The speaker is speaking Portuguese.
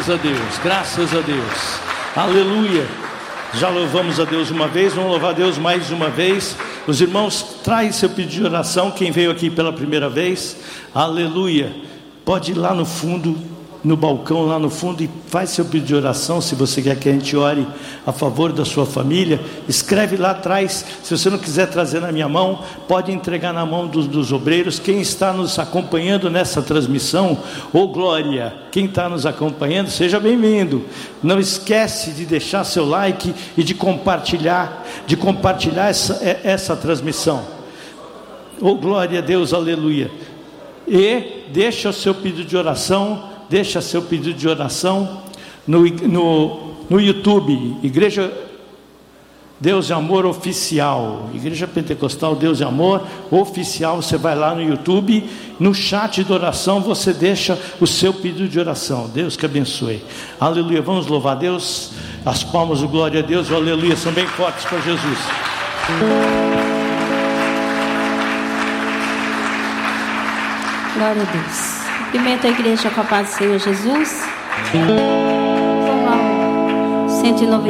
Graças a Deus, graças a Deus. Aleluia. Já louvamos a Deus uma vez, vamos louvar a Deus mais uma vez. Os irmãos, traz seu pedido de oração, quem veio aqui pela primeira vez. Aleluia. Pode ir lá no fundo, no balcão lá no fundo, e faz seu pedido de oração. Se você quer que a gente ore a favor da sua família, escreve lá atrás. Se você não quiser trazer na minha mão, pode entregar na mão dos obreiros. Quem está nos acompanhando nessa transmissão, glória, quem está nos acompanhando, seja bem-vindo. Não esquece de deixar seu like e de compartilhar essa transmissão. Glória a Deus, aleluia. E deixa o seu pedido de oração. Deixa seu pedido de oração no YouTube, Igreja Deus e Amor Oficial, Igreja Pentecostal Deus e Amor Oficial. Você vai lá no YouTube, no chat de oração você deixa o seu pedido de oração. Deus que abençoe. Aleluia. Vamos louvar a Deus. As palmas, o glória a Deus, o aleluia, são bem fortes para Jesus. Glória a Deus. Cumprimento a igreja com a paz do Senhor Jesus. 190.